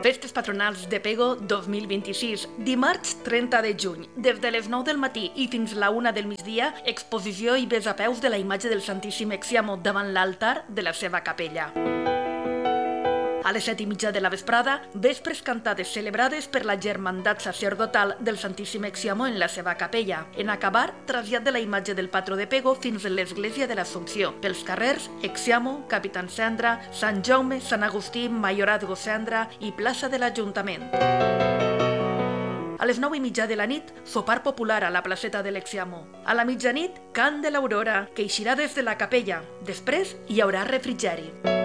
Festes patronals de Pego 2026, dimarts 30 de juny. Des de les 9 del matí i fins la 1 del migdia, exposició i besapeus de la imatge del Santíssim Expiamo davant l'altar de la seva capella. A les 7:30 de la vesprada, vespres cantades celebrades per la germandat sacerdotal del Santíssim Expiamo en la seva capella. En acabar, trasllat de la imatge del patró de Pego fins a l'església de l'Assumpció, pels carrers Expiamo, Capitán Cendra, Sant Jaume, Sant Agustí, Mayorazgo Cendra i plaça de l'Ajuntament. A les 9:30 de la nit, sopar popular a la placeta de l'Expiamo. A la mitjanit, cant de l'aurora, que eixirà des de la capella. Després, hi haurà refrigeri.